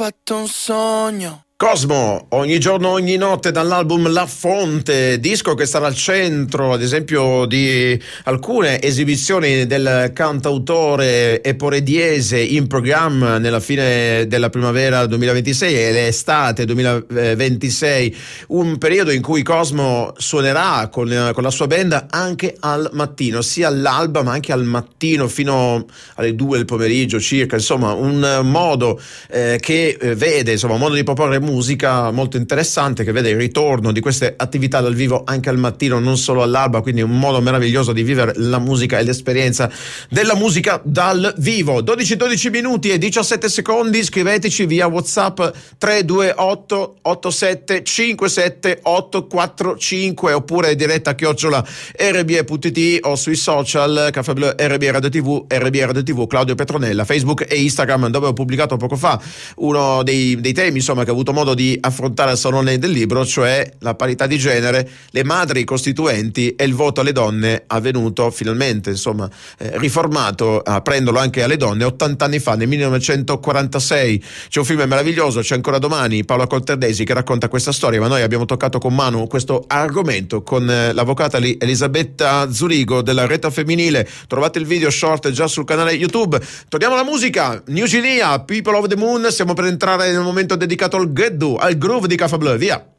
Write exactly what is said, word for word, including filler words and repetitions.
fatto un sogno. Cosmo, ogni giorno, ogni notte, dall'album La Fonte, disco che sarà al centro, ad esempio, di alcune esibizioni del cantautore eporediese in programma nella fine della primavera duemilaventisei e l'estate duemilaventisei, un periodo in cui Cosmo suonerà con, con la sua band anche al mattino, sia all'alba ma anche al mattino fino alle due del pomeriggio circa, insomma un modo eh, che vede, insomma un modo di proporre musica musica molto interessante che vede il ritorno di queste attività dal vivo anche al mattino, non solo all'alba, quindi un modo meraviglioso di vivere la musica e l'esperienza della musica dal vivo. dodici dodici minuti e diciassette secondi, scriveteci via WhatsApp tre due otto otto sette cinque sette otto quattro cinque oppure diretta chiocciola R B E punto it o sui social Caffè Blu, R B E Radio tivù, R B E Radio tivù, Claudio Petronella, Facebook e Instagram, dove ho pubblicato poco fa uno dei, dei temi insomma che ho avuto modo di affrontare al Salone del Libro, cioè la parità di genere, le madri costituenti e il voto alle donne, avvenuto finalmente, insomma, eh, riformato, aprendolo anche alle donne ottanta anni fa, nel millenovecentoquarantasei. C'è un film meraviglioso, C'è ancora domani, Paola Colterdesi, che racconta questa storia, ma noi abbiamo toccato con mano questo argomento con eh, l'avvocata Elisabetta Zurigo della Rete Femminile. Trovate il video short già sul canale YouTube. Torniamo alla musica, New Guinea, People of the Moon, stiamo per entrare nel momento dedicato al Geddu, al groove di Caffè Blu, via!